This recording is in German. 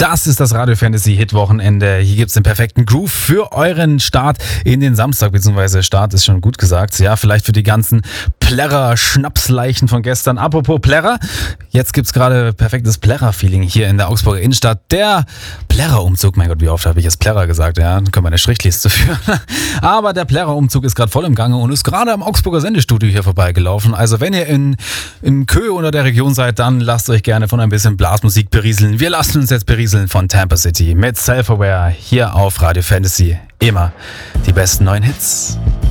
Das ist das Radio Fantasy Hit Wochenende. Hier gibt's den perfekten Groove für euren Start in den Samstag, beziehungsweise Start ist schon gut gesagt. Ja, vielleicht für die ganzen Plärrer-Schnapsleichen von gestern. Apropos Plärrer, jetzt gibt's gerade perfektes Plärrer-Feeling hier in der Augsburger Innenstadt. Der Plärrer-Umzug, mein Gott, wie oft habe ich jetzt Plärrer gesagt? Ja, dann können wir eine Strichliste führen. Aber der Plärrer-Umzug ist gerade voll im Gange und ist gerade am Augsburger Sendestudio hier vorbeigelaufen. Also wenn ihr in Kö oder der Region seid, dann lasst euch gerne von ein bisschen Blasmusik berieseln. Wir lassen uns jetzt berieseln von Tampa City mit Self-Aware hier auf Radio Fantasy. Immer die besten neuen Hits.